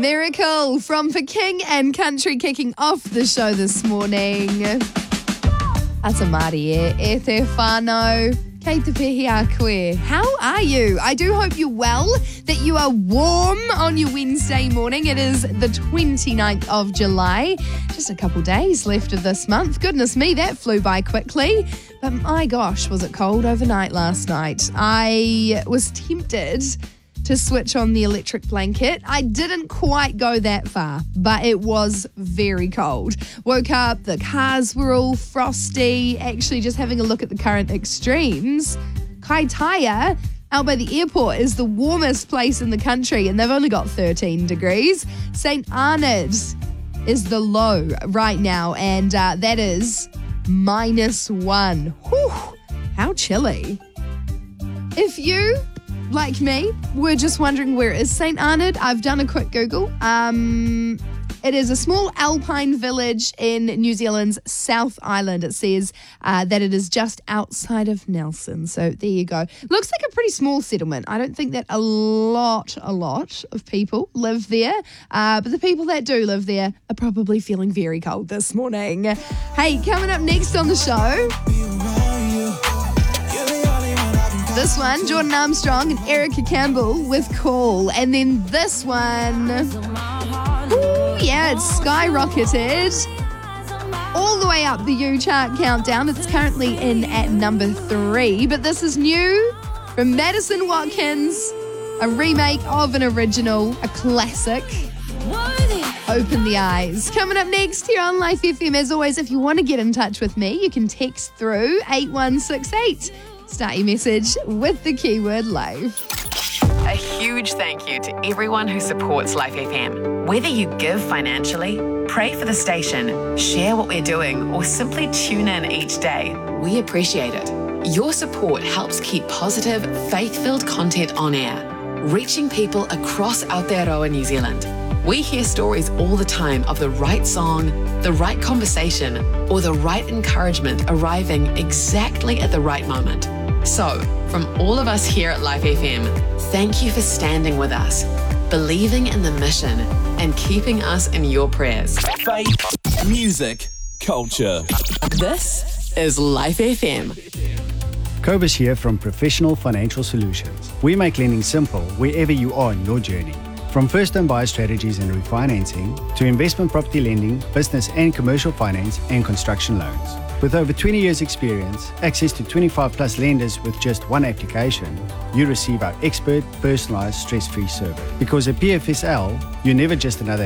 Miracle from For King and Country kicking off the show this morning. Ata Mārie, e te whānau, kei te pehi a koe. How are you? I do hope you're well, that you are warm on your Wednesday morning. It is the 29th of July. Just a couple days left of this month. Goodness me, that flew by quickly. But my gosh, was it cold overnight last night. I was tempted to switch on the electric blanket. I didn't quite go that far, but it was very cold. Woke up, the cars were all frosty. Actually, just having a look at the current extremes, Kaitaia, out by the airport, is the warmest place in the country, and they've only got 13 degrees. St. Arnaud is the low right now, and that is -1. Whew, how chilly. If you, like me, we're just wondering where is St. Arnaud, I've done a quick Google. It is a small alpine village in New Zealand's South Island. It says that it is just outside of Nelson. So there you go. Looks like a pretty small settlement. I don't think that a lot of people live there. But the people that do live there are probably feeling very cold this morning. Hey, coming up next on the show, this one, Jordan Armstrong and Erica Campbell with Call. And then this one, ooh, yeah, it's skyrocketed all the way up the U Chart countdown. It's currently in at number 3. But this is new from Madison Watkins, a remake of an original, a classic. Open the Eyes. Coming up next here on Life FM. As always, if you want to get in touch with me, you can text through 8168. Start your message with the keyword life. A huge thank you to everyone who supports Life FM. Whether you give financially, pray for the station, share what we're doing, or simply tune in each day, we appreciate it. Your support helps keep positive, faith-filled content on air, reaching people across Aotearoa, New Zealand. We hear stories all the time of the right song, the right conversation, or the right encouragement arriving exactly at the right moment. So, from all of us here at Life FM, thank you for standing with us, believing in the mission, and keeping us in your prayers. Faith, music, culture. This is Life FM. Kobus here from Professional Financial Solutions. We make lending simple wherever you are in your journey. From first-time buyer strategies and refinancing to investment property lending, business and commercial finance, and construction loans. With over 20 years experience, access to 25 plus lenders with just one application, you receive our expert, personalized, stress-free service. Because at PFSL, you're never just another